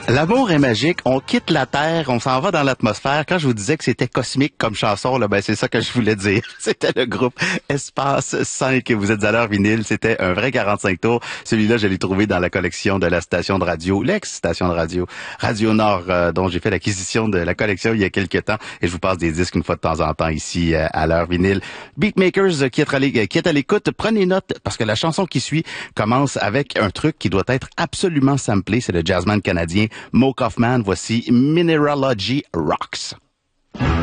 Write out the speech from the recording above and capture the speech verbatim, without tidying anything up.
L'amour est magique, on quitte la Terre, on s'en va dans l'atmosphère. Quand je vous disais que c'était cosmique comme chanson, là, ben c'est ça que je voulais dire. C'était le groupe Espace cinq. Vous êtes à l'heure vinyle, c'était un vrai quarante-cinq tours. Celui-là, je l'ai trouvé dans la collection de la station de radio, l'ex-station de radio, Radio Nord, euh, dont j'ai fait l'acquisition de la collection il y a quelques temps. Et je vous passe des disques une fois de temps en temps ici euh, à l'heure vinyle. Beatmakers euh, qui est à l'é- qui est à l'écoute, prenez note parce que la chanson qui suit commence avec un truc qui doit être absolument samplé. C'est le jazzman canadien Mo Kaufman. Voici Mineralogy Rocks.